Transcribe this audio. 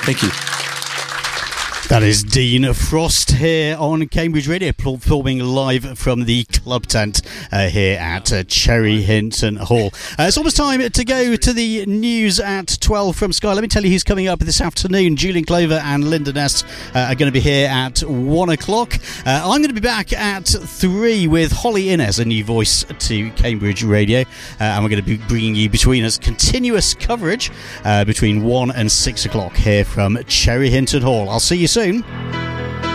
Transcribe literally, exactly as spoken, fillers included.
Thank you. That is Dean Frost here on Cambridge Radio, performing live from the club tent uh, here at uh, Cherry Hinton Hall. Uh, it's almost time to go to the news at twelve from Sky. Let me tell you who's coming up this afternoon. Julian Clover and Linda Nest uh, are going to be here at one o'clock. Uh, I'm going to be back at three with Holly Innes, a new voice to Cambridge Radio. Uh, and we're going to be bringing you between us continuous coverage uh, between one and six o'clock here from Cherry Hinton Hall. I'll see you soon.